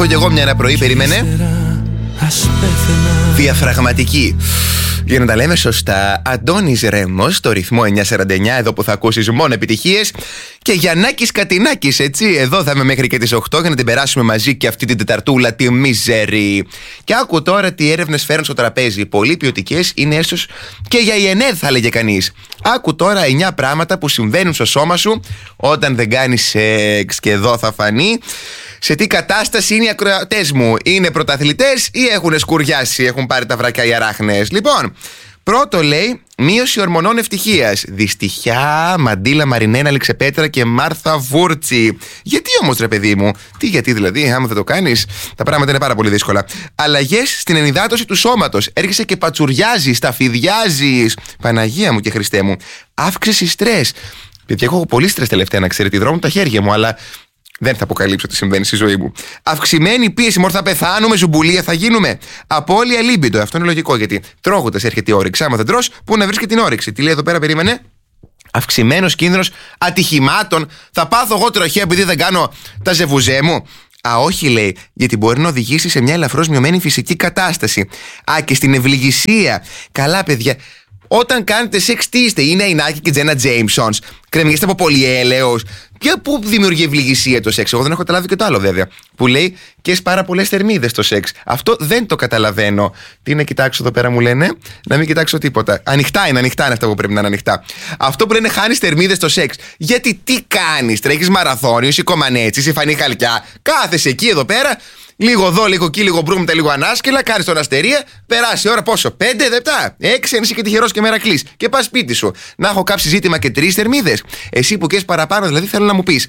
Έχω κι εγώ μια ένα πρωί, περίμενε. Διαφραγματική. Για να τα λέμε σωστά, Αντώνης Ρέμος, στο ρυθμό 949, εδώ που θα ακούσεις μόνο επιτυχίες. Και Γιαννάκης Κατινάκης, έτσι. Εδώ θα είμαι μέχρι και τις 8 για να την περάσουμε μαζί και αυτή την τεταρτούλα, τη μίζερη. Και άκου τώρα τι έρευνες φέρνουν στο τραπέζι. Πολύ ποιοτικές, είναι έσως και για η ΕΝΕΔ, θα λέγε κανείς. Άκου τώρα 9 πράγματα που συμβαίνουν στο σώμα σου όταν δεν κάνεις σεξ. Και εδώ θα φανεί σε τι κατάσταση είναι οι ακροατές μου. Είναι πρωταθλητές ή έχουν σκουριάσει, έχουν πάρει τα βρακιά οι αράχνες. Λοιπόν, πρώτο λέει, μείωση ορμονών ευτυχίας. Δυστυχιά, Μαντίλα Μαρινένα Λιξεπέτρα και Μάρθα Βούρτσι. Γιατί όμως, ρε παιδί μου, γιατί δηλαδή, άμα δεν το κάνεις, τα πράγματα είναι πάρα πολύ δύσκολα. Αλλαγές στην ενυδάτωση του σώματος. Έρχεσαι και πατσουριάζεις, ταφιδιάζεις. Παναγία μου και Χριστέ μου. Αύξηση στρες. Παιδιά, έχω πολύ στρες τελευταία, να ξέρετε, δρόμουν τα χέρια μου, αλλά δεν θα αποκαλύψω τι συμβαίνει στη ζωή μου. Αυξημένη πίεση, μόλις θα πεθάνουμε, ζουμπουλία θα γίνουμε. Απώλεια λίμπιντο. Αυτό είναι λογικό, γιατί τρώγοντας έρχεται η όρεξη. Άμα δεν τρως, πού να βρεις και την όρεξη. Τι λέει εδώ πέρα, περίμενε. Αυξημένος κίνδυνος ατυχημάτων. Θα πάθω εγώ τροχέα επειδή δεν κάνω τα ζεβουζέ μου. Α, όχι, λέει, γιατί μπορεί να οδηγήσει σε μια ελαφρώς μειωμένη φυσική κατάσταση. Α, και στην ευληγησία. Καλά, παιδιά. Όταν κάνετε σεξ, τι είστε, είναι η Νάκη και Τζένα Τζέιμσονς. Κρεμιέστε από πολυέλαιος. Και πού δημιουργεί ευληγησία το σεξ. Εγώ δεν έχω καταλάβει και το άλλο, βέβαια. Που λέει και πάρα πολλές θερμίδες το σεξ. Αυτό δεν το καταλαβαίνω. Τι να κοιτάξω εδώ πέρα, μου λένε. Να μην κοιτάξω τίποτα. Ανοιχτά είναι αυτά που πρέπει να είναι ανοιχτά. Αυτό που λένε χάνεις θερμίδες στο σεξ. Γιατί τι κάνεις, τρέχεις μαραθώνιο, είσαι κομμανέτσι, είσαι φανή χαλκιά. Κάθεσαι εκεί εδώ πέρα. Λίγο εδώ, λίγο εκεί, λίγο μπρούμτα, λίγο ανάσκελα. Κάνεις τον αστερία. Περάσει ώρα πόσο? 5 λεπτά. 6, αν είσαι και τυχερός και μερακλής. Και πας σπίτι σου. Να έχω κάψει ζήτημα και 3 θερμίδες. Εσύ που καίς παραπάνω, δηλαδή θέλω να μου πεις.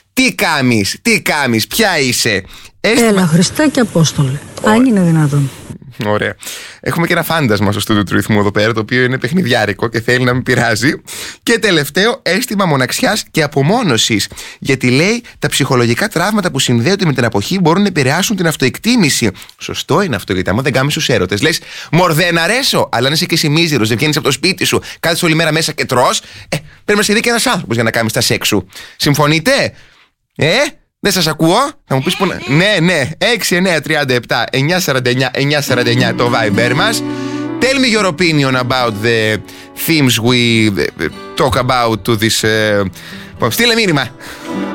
Τι κάμεις, ποια είσαι. Έλα, Χριστέ και Απόστολε. Αν είναι δυνατόν. Ωραία. Έχουμε και ένα φάντασμα στο στούντιο του ρυθμού εδώ πέρα, το οποίο είναι παιχνιδιάρικο και θέλει να με πειράζει. Και τελευταίο, αίσθημα μοναξιάς και απομόνωσης. Γιατί λέει τα ψυχολογικά τραύματα που συνδέονται με την αποχή μπορούν να επηρεάσουν την αυτοεκτίμηση. Σωστό είναι αυτό, γιατί άμα δεν κάνεις τους έρωτες, λες μωρ, δεν αρέσω. Αλλά αν είσαι και εσύ μίζερος, δεν βγαίνεις από το σπίτι σου, κάθεσαι όλη μέρα μέσα και τρως, πρέπει να σε δει και ένας άνθρωπος για να κάνεις τα σεξ σου. Συμφωνείτε? Δεν σας ακούω. Θα μου πεις που. Ναι. 6937 949 949 το Viber μας. Tell me your opinion about the themes we talk about to this. Στείλε μήνυμα.